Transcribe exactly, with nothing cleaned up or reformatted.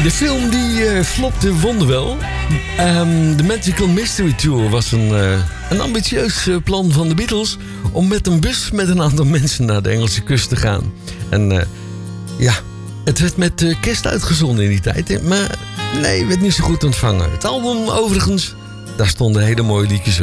De film die uh, flopte wonderwel. Um, de Magical Mystery Tour was een, uh, een ambitieus uh, plan van de Beatles om met een bus met een aantal mensen naar de Engelse kust te gaan. En uh, ja, het werd met uh, kerst uitgezonden in die tijd, maar nee, werd niet zo goed ontvangen. Het album overigens, daar stonden hele mooie liedjes op.